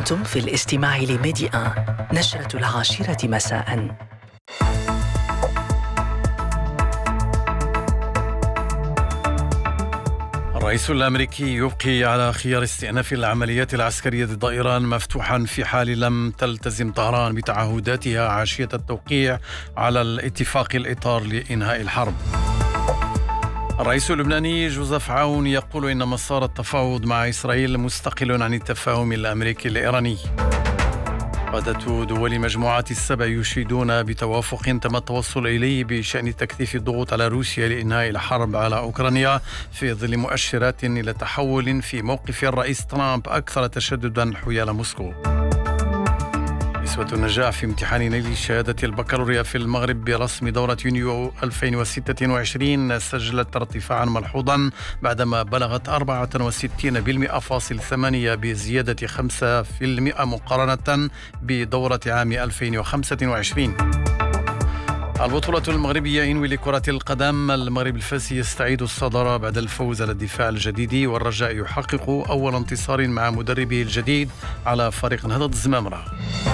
أنتم في الاستماع لميدي 1 نشرة 10 مساء. الرئيس الأمريكي يبقي على خيار استئناف العمليات العسكرية ضد إيران مفتوحا في حال لم تلتزم طهران بتعهداتها عشية التوقيع على الاتفاق الإطار لإنهاء الحرب. الرئيس اللبناني جوزيف عون يقول إن مسار التفاوض مع إسرائيل مستقل عن التفاهم الأمريكي الإيراني. قادة دول مجموعة السبع يشيدون بتوافق تم التوصل إليه بشأن تكثيف الضغوط على روسيا لإنهاء الحرب على أوكرانيا في ظل مؤشرات إلى تحول في موقف الرئيس ترامب أكثر تشددا حيال موسكو. نسبة النجاح في امتحان نيل شهادة البكالوريا في المغرب برسم دورة يونيو 2026 سجلت ارتفاعا ملحوظا بعدما بلغت 64.8% بزيادة 5% مقارنة بدورة عام 2025. البطولة المغربية إنوي لكرة القدم، المغرب الفاسي يستعيد الصدارة بعد الفوز على الدفاع الجديد، والرجاء يحقق أول انتصار مع مدربه الجديد على فريق نهضة الزمامرة.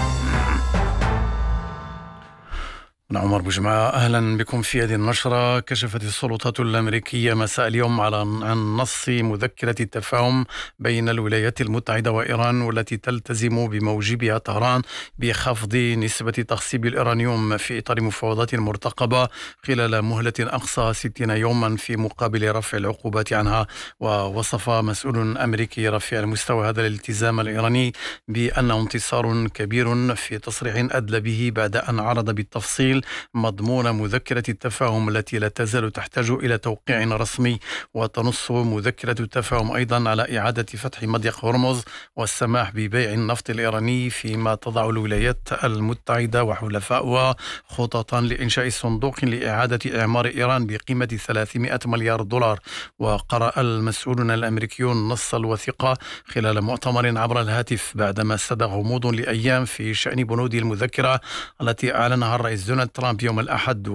أنا عمر بوجمعة، أهلا بكم في هذه النشرة. كشفت السلطات الأمريكية مساء اليوم عن نص مذكرة التفاهم بين الولايات المتحدة وإيران، والتي تلتزم بموجبها طهران بخفض نسبة تخصيب الإيرانيوم في إطار مفاوضات مرتقبة خلال مهلة أقصى 60 يوما في مقابل رفع العقوبات عنها. ووصف مسؤول أمريكي رفيع المستوى هذا الالتزام الإيراني بأنه انتصار كبير في تصريح أدلى به بعد أن عرض بالتفصيل مضمون مذكرة التفاهم التي لا تزال تحتاج إلى توقيع رسمي. وتنص مذكرة التفاهم أيضا على إعادة فتح مضيق هرمز والسماح ببيع النفط الإيراني، فيما تضع الولايات المتحدة وحلفائها خططا لإنشاء صندوق لإعادة إعمار إيران بقيمة 300 مليار دولار. وقرأ المسؤولون الأمريكيون نص الوثيقة خلال مؤتمر عبر الهاتف بعدما ساد غموض لأيام في شأن بنود المذكرة التي أعلنها الرئيس دونالد ترامب يوم الأحد.